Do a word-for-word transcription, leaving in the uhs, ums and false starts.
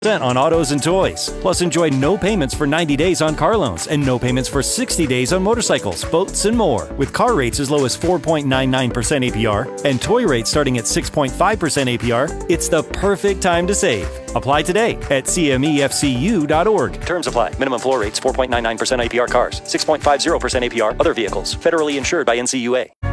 on autos and toys. Plus, enjoy no payments for ninety days on car loans and no payments for sixty days on motorcycles, boats, and more. With car rates as low as four point nine nine percent A P R and toy rates starting at six point five percent A P R, it's the perfect time to save. Apply today at C M E F C U dot org. Terms apply. Minimum floor rates four point nine nine percent A P R cars, six point five zero percent A P R other vehicles. Federally insured by N C U A.